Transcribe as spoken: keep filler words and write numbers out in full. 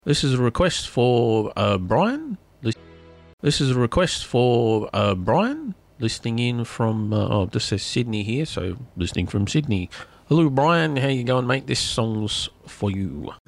This is a request for uh, Brian. This, this is a request for uh, Brian, listening in from, uh, oh, this says Sydney here, so listening from Sydney. Hello, Brian. How you going, mate? This song's for you.